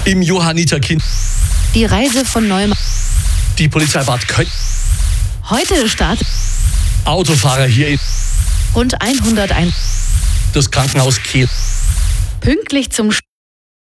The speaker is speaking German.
im Johanniterkind. Die Reise von Neumann. Die Polizei Bad Köln. Heute Start. Autofahrer hier in Rund 101. das Krankenhaus Kehl. Pünktlich zum